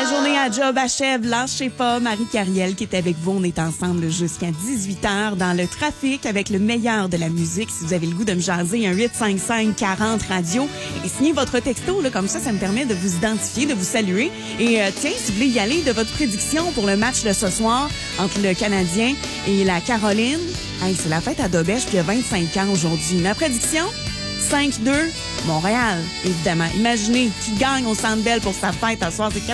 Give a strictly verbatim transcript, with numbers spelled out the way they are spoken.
journée à job achève. Lâchez pas. Marie Cariel qui est avec vous. On est ensemble jusqu'à dix-huit heures dans le trafic avec le meilleur de la musique. Si vous avez le goût de me jaser, un huit cinq cinq quarante radio. Et signez votre texto, là, comme ça, ça me permet de vous identifier, de vous saluer. Et euh, tiens, si vous voulez y aller de votre prédiction pour le match de ce soir entre le Canadien et la Caroline, hey, c'est la fête à Dobèche, puis il y a vingt-cinq ans aujourd'hui. Ma prédiction? cinq deux, Montréal, évidemment. Imaginez qui gagne au Centre Bell pour sa fête à soir, c'est